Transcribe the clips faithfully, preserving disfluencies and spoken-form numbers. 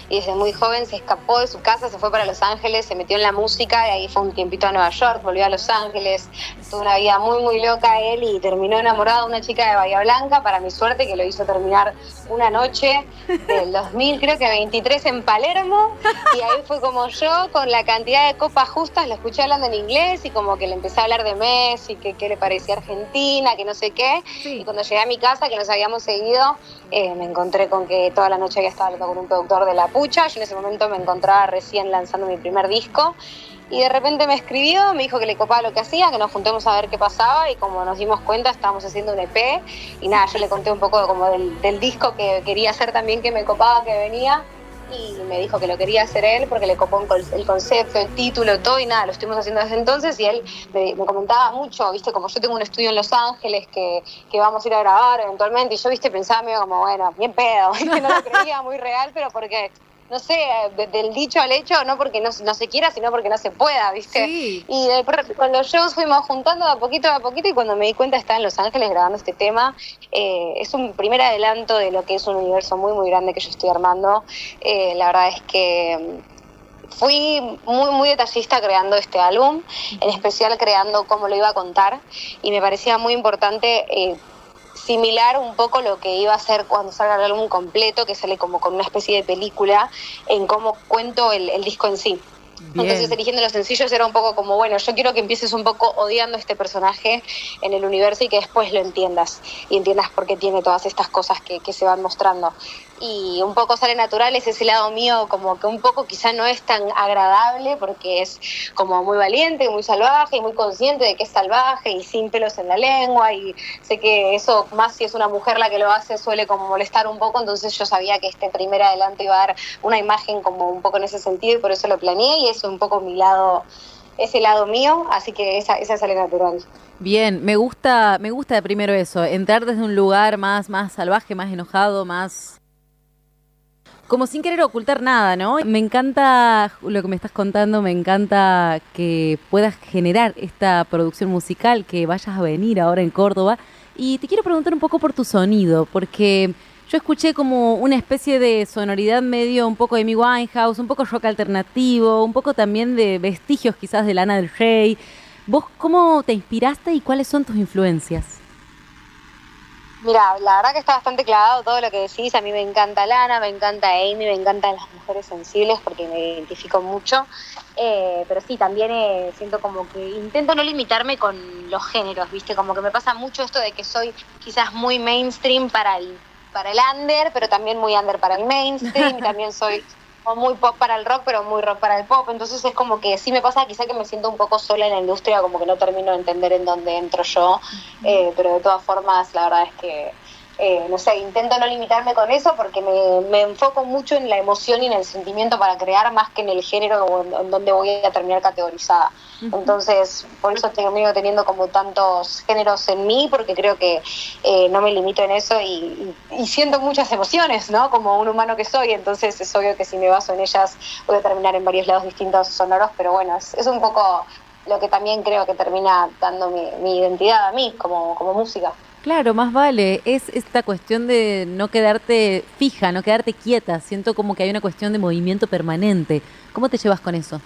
y desde muy joven se escapó de su casa, se fue para Los Ángeles, se metió en la música y ahí fue un tiempito a Nueva York, volvió a Los Ángeles, tuvo una vida muy muy loca él y terminó enamorado de una chica de Bahía Blanca, para mi suerte, que lo hizo terminar una noche del dos mil, creo que veintitrés, en Palermo, y ahí fue como yo, con la cantidad de copas justas, lo escuché hablando en inglés y como que le empecé a hablar de Messi, que qué le parecía Argentina, que no sé qué, sí. Y cuando llegué a mi casa, que nos habíamos seguido, eh, me encontré con que toda la noche había estado hablando con un productor de La Pucha. Yo en ese momento me encontraba recién lanzando mi primer disco y de repente me escribió, me dijo que le copaba lo que hacía, que nos juntemos a ver qué pasaba, y como nos dimos cuenta estábamos haciendo un E P y nada, yo le conté un poco como del, del disco que quería hacer también, que me copaba, que venía, y me dijo que lo quería hacer él porque le copó el concepto, el título, todo, y nada, lo estuvimos haciendo desde entonces. Y él me, me comentaba mucho, viste, como yo tengo un estudio en Los Ángeles que, que vamos a ir a grabar eventualmente, y yo, viste, pensaba medio como, bueno, bien pedo, que no lo creía muy real, pero porque, no sé, de, del dicho al hecho, no porque no, no se quiera, sino porque no se pueda, ¿viste? Sí. Y de, con los shows fuimos juntando de a poquito a poquito, y cuando me di cuenta estaba en Los Ángeles grabando este tema. Eh, es un primer adelanto de lo que es un universo muy, muy grande que yo estoy armando. Eh, la verdad es que fui muy, muy detallista creando este álbum, en especial creando cómo lo iba a contar, y me parecía muy importante eh, similar un poco lo que iba a ser cuando salga el álbum completo, que sale como con una especie de película, en cómo cuento el, el disco en sí. Bien. Entonces, eligiendo los sencillos era un poco como, bueno, yo quiero que empieces un poco odiando este personaje en el universo y que después lo entiendas, y entiendas por qué tiene todas estas cosas que, que se van mostrando. Y un poco sale natural, es ese lado mío como que un poco quizá no es tan agradable, porque es como muy valiente, muy salvaje y muy consciente de que es salvaje y sin pelos en la lengua, y sé que eso, más si es una mujer la que lo hace, suele como molestar un poco. Entonces yo sabía que este primer adelanto iba a dar una imagen como un poco en ese sentido, y por eso lo planeé, y es un poco mi lado, ese lado mío, así que esa, esa sale natural. Bien, me gusta, me gusta de primero eso, entrar desde un lugar más, más salvaje, más enojado, más como sin querer ocultar nada, ¿no? Me encanta lo que me estás contando, me encanta que puedas generar esta producción musical, que vayas a venir ahora en Córdoba. Y te quiero preguntar un poco por tu sonido, porque yo escuché como una especie de sonoridad medio un poco de Amy Winehouse, un poco rock alternativo, un poco también de vestigios quizás de Lana del Rey. ¿Vos cómo te inspiraste y cuáles son tus influencias? Mira, la verdad que está bastante clavado todo lo que decís. A mí me encanta Lana, me encanta Amy, me encantan las mujeres sensibles porque me identifico mucho. Eh, pero sí, también eh, siento como que intento no limitarme con los géneros, ¿viste? Como que me pasa mucho esto de que soy quizás muy mainstream para el, para el under, pero también muy under para el mainstream, y también soy o muy pop para el rock, pero muy rock para el pop. Entonces es como que sí me pasa quizá que me siento un poco sola en la industria, como que no termino de entender en dónde entro yo, eh, pero de todas formas la verdad es que eh, no sé, intento no limitarme con eso, porque me, me enfoco mucho en la emoción y en el sentimiento para crear, más que en el género o en, en donde voy a terminar categorizada. Uh-huh. Entonces por eso termino teniendo como tantos géneros en mí, porque creo que eh, no me limito en eso, y, y, y siento muchas emociones, ¿no? Como un humano que soy. Entonces es obvio que si me baso en ellas voy a terminar en varios lados distintos sonoros, pero bueno, es, es un poco lo que también creo que termina dando mi, mi identidad a mí como, como música. Claro, más vale, es esta cuestión de no quedarte fija, no quedarte quieta. Siento como que hay una cuestión de movimiento permanente. ¿Cómo te llevas con eso?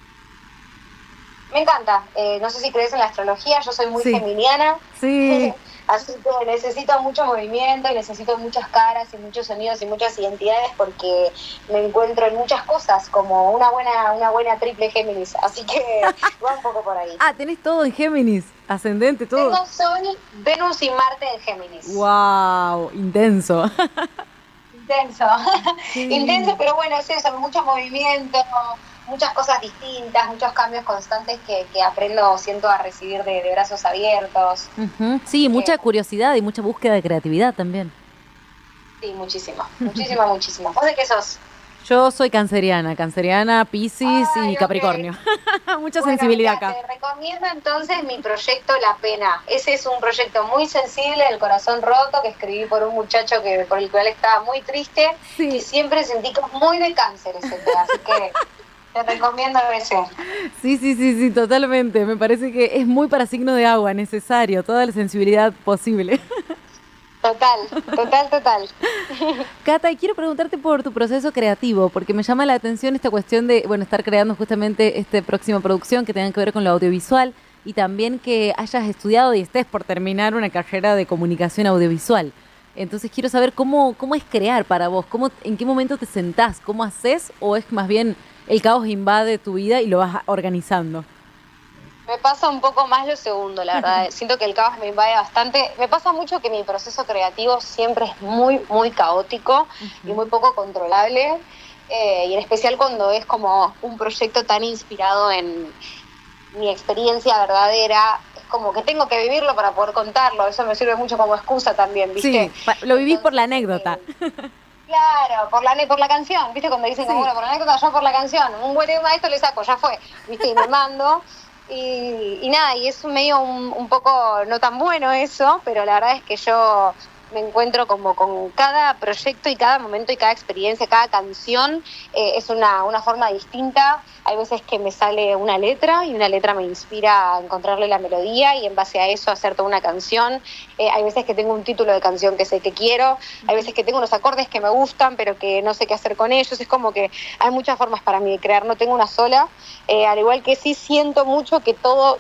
Me encanta, eh, no sé si crees en la astrología, yo soy muy sí. geminiana, sí. Así que necesito mucho movimiento y necesito muchas caras y muchos sonidos y muchas identidades, porque me encuentro en muchas cosas como una buena una buena triple Géminis, así que va un poco por ahí. Ah, tenés todo en Géminis, ascendente, todo. Tengo Sol, Venus y Marte en Géminis. Wow, intenso. Intenso, sí. Intenso, pero bueno, es eso, mucho movimiento, muchas cosas distintas, muchos cambios constantes que, que aprendo, siento, a recibir de, de brazos abiertos. Uh-huh. Sí, mucha eh, curiosidad y mucha búsqueda de creatividad también. Sí, muchísimo, muchísimo, muchísimo. ¿Vos de qué sos? Yo soy canceriana, canceriana, Piscis Ay, y Capricornio. Okay. Mucha bueno, sensibilidad mira, acá. Te recomiendo entonces mi proyecto La Pena. Ese es un proyecto muy sensible, El Corazón Roto, que escribí por un muchacho que por el cual estaba muy triste, sí. Y siempre sentí como muy de cáncer ese tema, así que te recomiendo ese. Sí, sí, sí, sí, totalmente. Me parece que es muy para signo de agua, necesario, toda la sensibilidad posible. Total, total, total. Cata, y quiero preguntarte por tu proceso creativo, porque me llama la atención esta cuestión de, bueno, estar creando justamente esta próxima producción que tenga que ver con lo audiovisual y también que hayas estudiado y estés por terminar una carrera de comunicación audiovisual. Entonces quiero saber cómo, cómo es crear para vos, cómo, en qué momento te sentás, cómo haces o es más bien el caos invade tu vida y lo vas organizando. Me pasa un poco más lo segundo, la verdad. Siento que el caos me invade bastante. Me pasa mucho que mi proceso creativo siempre es muy, muy caótico uh-huh. y muy poco controlable. Eh, y en especial cuando es como un proyecto tan inspirado en mi experiencia verdadera. Es como que tengo que vivirlo para poder contarlo. Eso me sirve mucho como excusa también, ¿viste? Sí, lo vivís Entonces, por la anécdota. Eh, Claro, por la por la canción, ¿viste? Cuando dicen, sí. como, bueno, por la anécdota, yo por la canción. Un buen tema de esto le saco, ya fue, ¿viste? Y me mando. Y, y nada, y es medio un, un poco no tan bueno eso, pero la verdad es que yo me encuentro como con cada proyecto y cada momento y cada experiencia, cada canción eh, es una, una forma distinta. Hay veces que me sale una letra y una letra me inspira a encontrarle la melodía y en base a eso hacer toda una canción. Eh, hay veces que tengo un título de canción que sé que quiero, hay veces que tengo unos acordes que me gustan pero que no sé qué hacer con ellos. Es como que hay muchas formas para mí de crear, no tengo una sola, eh, al igual que sí siento mucho que todo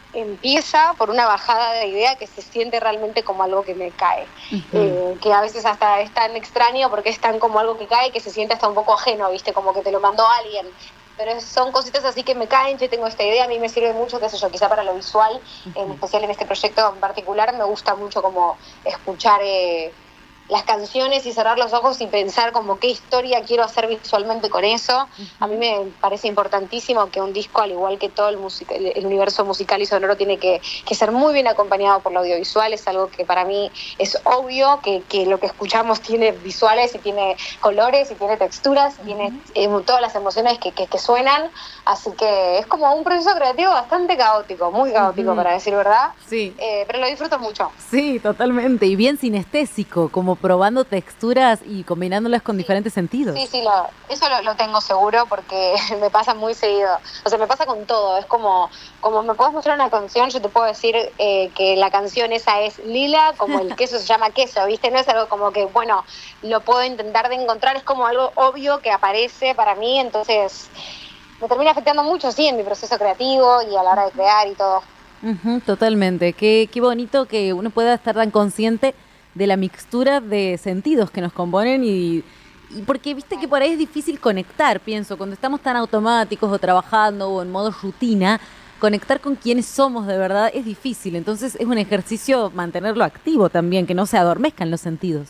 empieza por una bajada de idea que se siente realmente como algo que me cae, uh-huh. eh, que a veces hasta es tan extraño porque es tan como algo que cae que se siente hasta un poco ajeno, ¿viste? Como que te lo mandó alguien, pero son cositas así que me caen. Yo tengo esta idea, a mí me sirve mucho, qué sé yo, quizá para lo visual, uh-huh. en especial en este proyecto en particular, me gusta mucho como escuchar eh, las canciones y cerrar los ojos y pensar como qué historia quiero hacer visualmente con eso. Uh-huh. A mí me parece importantísimo que un disco, al igual que todo el, musica, el, el universo musical y sonoro, tiene que, que ser muy bien acompañado por lo audiovisual. Es algo que para mí es obvio, que, que lo que escuchamos tiene visuales y tiene colores y tiene texturas, uh-huh. tiene eh, todas las emociones que, que, que suenan. Así que es como un proceso creativo bastante caótico, muy caótico uh-huh. para decir verdad, sí. eh, pero lo disfruto mucho. Sí, totalmente, y bien sinestésico, como probando texturas y combinándolas con sí. diferentes sentidos. Sí, sí, lo, eso lo, lo tengo seguro porque me pasa muy seguido. O sea, me pasa con todo. Es como, como me puedes mostrar una canción, yo te puedo decir eh, que la canción esa es lila, como el queso se llama queso, ¿viste? No es algo como que, bueno, lo puedo intentar de encontrar, es como algo obvio que aparece para mí, entonces me termina afectando mucho, sí, en mi proceso creativo y a la hora de crear y todo. Uh-huh, totalmente. Qué, qué bonito que uno pueda estar tan consciente de la mixtura de sentidos que nos componen y, y porque viste que por ahí es difícil conectar, pienso, cuando estamos tan automáticos o trabajando o en modo rutina, conectar con quienes somos de verdad es difícil, entonces es un ejercicio mantenerlo activo también, que no se adormezcan los sentidos.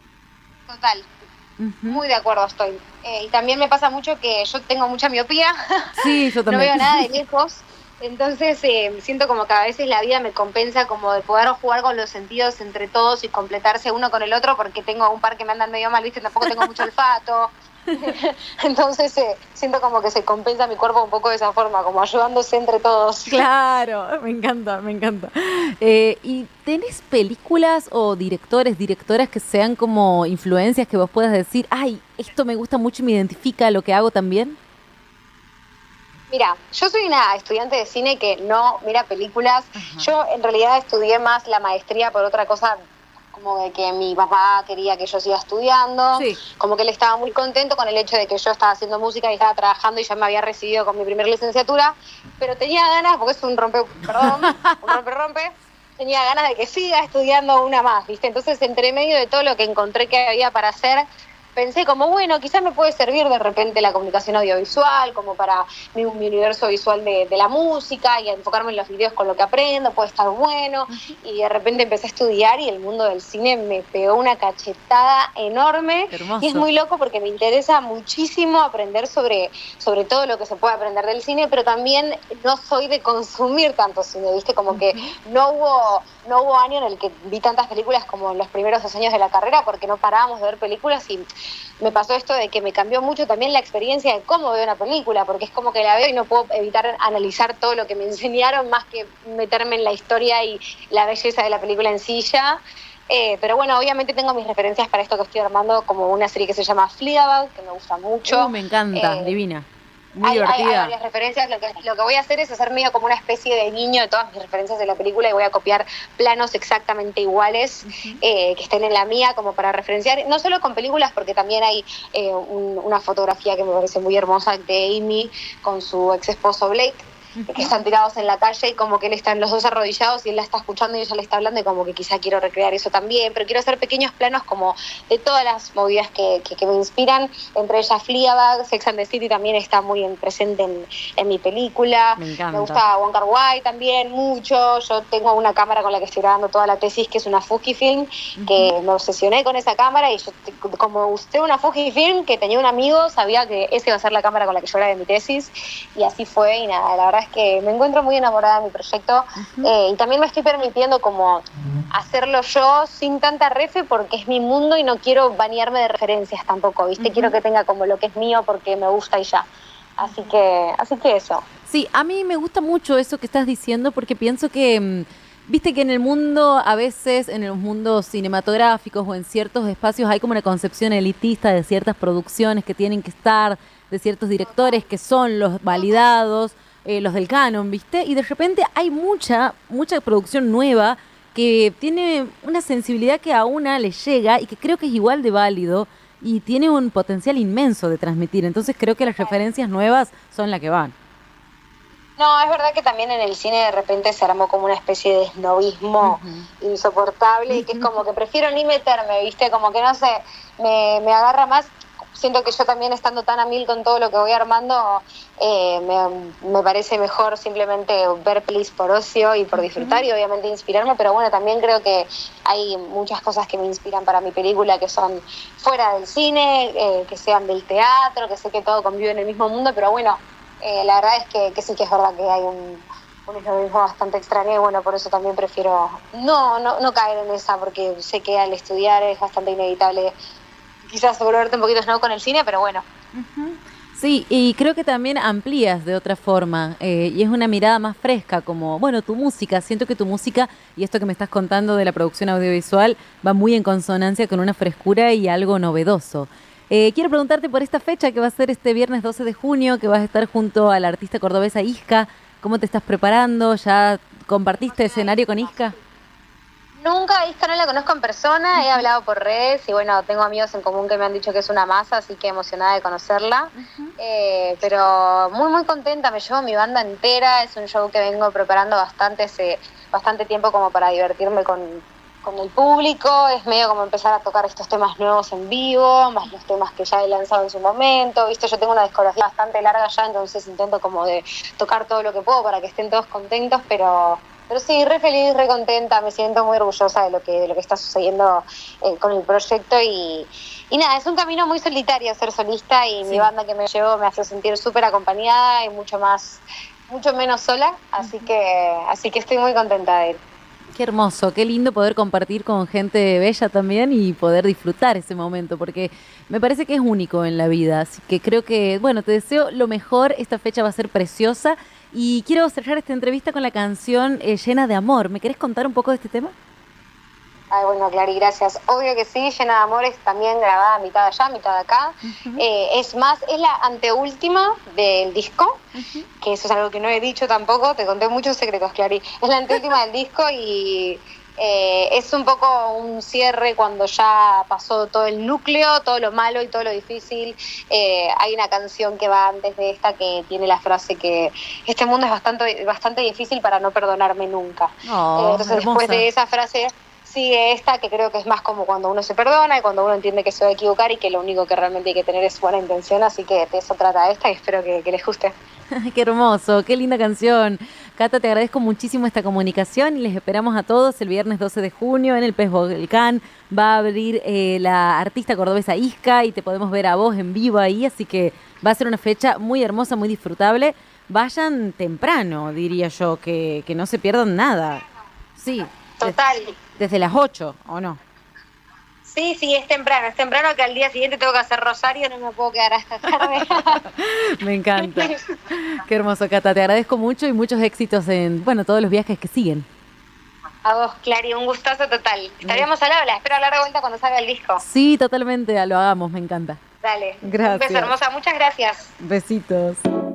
Total, uh-huh. muy de acuerdo estoy. Eh, y también me pasa mucho que yo tengo mucha miopía, sí, yo también. No veo nada de lejos. Entonces eh, siento como que a veces la vida me compensa como de poder jugar con los sentidos entre todos y completarse uno con el otro porque tengo un par que me andan medio mal, ¿viste? Tampoco tengo mucho olfato. Entonces eh, siento como que se compensa mi cuerpo un poco de esa forma, como ayudándose entre todos. Claro, me encanta, me encanta. Eh, ¿Y tenés películas o directores, directoras que sean como influencias que vos puedas decir, ay, esto me gusta mucho y me identifica lo que hago también? Mira, yo soy una estudiante de cine que no mira películas. Uh-huh. Yo en realidad estudié más la maestría por otra cosa, como de que mi papá quería que yo siga estudiando, sí. como que él estaba muy contento con el hecho de que yo estaba haciendo música y estaba trabajando y ya me había recibido con mi primer licenciatura, pero tenía ganas, porque es un rompe, perdón, un rompe rompe, tenía ganas de que siga estudiando una más, ¿viste? Entonces, entre medio de todo lo que encontré que había para hacer, pensé como, bueno, quizás me puede servir de repente la comunicación audiovisual, como para mi, mi universo visual de, de la música y a enfocarme en los videos con lo que aprendo, puede estar bueno. Uh-huh. Y de repente empecé a estudiar y el mundo del cine me pegó una cachetada enorme. Hermoso. Y es muy loco porque me interesa muchísimo aprender sobre, sobre todo lo que se puede aprender del cine, pero también no soy de consumir tanto cine, ¿viste? Como que no hubo, no hubo año en el que vi tantas películas como en los primeros dos años de la carrera porque no parábamos de ver películas y me pasó esto de que me cambió mucho también la experiencia de cómo veo una película, porque es como que la veo y no puedo evitar analizar todo lo que me enseñaron más que meterme en la historia y la belleza de la película en sí ya. Eh, pero bueno, obviamente tengo mis referencias para esto que estoy armando, como una serie que se llama Fleabag, que me gusta mucho. Uh, me encanta, eh, divina. Muy hay, hay, hay divertida. varias referencias. Lo que, lo que voy a hacer es hacer medio como una especie de guiño de todas mis referencias de la película y voy a copiar planos exactamente iguales uh-huh. eh, que estén en la mía como para referenciar, no solo con películas, porque también hay eh, un, una fotografía que me parece muy hermosa de Amy con su ex esposo Blake, que están tirados en la calle y como que él están los dos arrodillados y él la está escuchando y ella le está hablando y como que quizá quiero recrear eso también, pero quiero hacer pequeños planos como de todas las movidas que, que, que me inspiran, entre ellas Fleabag, Sex and the City también está muy en, presente en, en mi película, me encanta. Me gusta Wong Kar-wai también mucho, yo tengo una cámara con la que estoy grabando toda la tesis que es una Fujifilm, uh-huh. que me obsesioné con esa cámara y yo como usé una Fujifilm que tenía un amigo, sabía que esa iba a ser la cámara con la que yo grabé mi tesis y así fue y nada, la verdad es que me encuentro muy enamorada de mi proyecto uh-huh. eh, y también me estoy permitiendo como hacerlo yo sin tanta refe porque es mi mundo y no quiero bañarme de referencias tampoco, ¿viste? Uh-huh. Quiero que tenga como lo que es mío porque me gusta y ya. Así que, así que eso. Sí, a mí me gusta mucho eso que estás diciendo porque pienso que, viste que en el mundo, a veces en los mundos cinematográficos o en ciertos espacios hay como una concepción elitista de ciertas producciones que tienen que estar, de ciertos directores que son los validados, Eh, los del canon, ¿viste? Y de repente hay mucha, mucha producción nueva que tiene una sensibilidad que a una le llega y que creo que es igual de válido y tiene un potencial inmenso de transmitir. Entonces creo que las referencias nuevas son las que van. No, es verdad que también en el cine de repente se armó como una especie de snobismo uh-huh. insoportable uh-huh. y que es como que prefiero ni meterme, ¿viste? Como que no sé, me, me agarra más. Siento que yo también estando tan a mil con todo lo que voy armando, eh, me, me parece mejor simplemente ver pelis por ocio y por disfrutar uh-huh. y obviamente inspirarme, pero bueno, también creo que hay muchas cosas que me inspiran para mi película que son fuera del cine, eh, que sean del teatro, que sé que todo convive en el mismo mundo, pero bueno, eh, la verdad es que, que sí que es verdad que hay un, un esnobismo bastante extraño y bueno, por eso también prefiero no, no, no caer en esa, porque sé que al estudiar es bastante inevitable quizás volverte un poquito snob con el cine, pero bueno. Uh-huh. Sí, y creo que también amplías de otra forma, eh, y es una mirada más fresca, como, bueno, tu música, siento que tu música, y esto que me estás contando de la producción audiovisual, va muy en consonancia con una frescura y algo novedoso. Eh, quiero preguntarte por esta fecha que va a ser este viernes doce de junio, que vas a estar junto a la artista cordobesa Isca, ¿cómo te estás preparando? ¿Ya compartiste escenario con Isca? Nunca, a Isca no la conozco en persona, he hablado por redes y bueno, tengo amigos en común que me han dicho que es una masa, así que emocionada de conocerla. Uh-huh. Eh, pero muy muy contenta, me llevo mi banda entera, es un show que vengo preparando bastante, hace bastante tiempo como para divertirme con, con el público, es medio como empezar a tocar estos temas nuevos en vivo, más los temas que ya he lanzado en su momento, viste, yo tengo una discografía bastante larga ya, entonces intento como de tocar todo lo que puedo para que estén todos contentos, pero... Pero sí, re feliz, re contenta, me siento muy orgullosa de lo que, de lo que está sucediendo eh, con el proyecto y, y nada, es un camino muy solitario ser solista y sí. Mi banda que me llevo me hace sentir súper acompañada y mucho más, mucho menos sola, así uh-huh. que, así que estoy muy contenta de él. Qué hermoso, qué lindo poder compartir con gente bella también y poder disfrutar ese momento, porque me parece que es único en la vida, así que creo que, bueno, te deseo lo mejor, esta fecha va a ser preciosa y quiero cerrar esta entrevista con la canción eh, Llena de Amor. ¿Me querés contar un poco de este tema? Ay, bueno, Clary, gracias. Obvio que sí, Llena de Amor es también grabada mitad allá, mitad acá. Uh-huh. Eh, es más, es la anteúltima del disco, uh-huh. que eso es algo que no he dicho tampoco, te conté muchos secretos, Clary. Es la anteúltima del disco y eh, es un poco un cierre cuando ya pasó todo el núcleo, todo lo malo y todo lo difícil. Eh, hay una canción que va antes de esta que tiene la frase que este mundo es bastante, bastante difícil para no perdonarme nunca. Oh, eh, entonces hermosa. Después de esa frase sigue esta que creo que es más como cuando uno se perdona y cuando uno entiende que se va a equivocar y que lo único que realmente hay que tener es buena intención, así que de eso trata esta y espero que, que les guste. Qué hermoso, qué linda canción. Cata, te agradezco muchísimo esta comunicación y les esperamos a todos el viernes doce de junio en el Pez Volcán. Va a abrir eh, la artista cordobesa Isca y te podemos ver a vos en vivo ahí, así que va a ser una fecha muy hermosa, muy disfrutable. Vayan temprano, diría yo, que, que no se pierdan nada. Sí. Total. Desde, desde las ocho, ¿o no? Sí, sí, es temprano, es temprano que al día siguiente tengo que hacer rosario, no me puedo quedar hasta tarde. Me encanta. Qué hermoso, Cata. Te agradezco mucho y muchos éxitos en, bueno, todos los viajes que siguen. A vos, Clary, un gustazo total. Estaríamos al habla, espero hablar de vuelta cuando salga el disco. Sí, totalmente, lo hagamos, me encanta. Dale. Gracias. Un beso, hermosa. Muchas gracias. Besitos.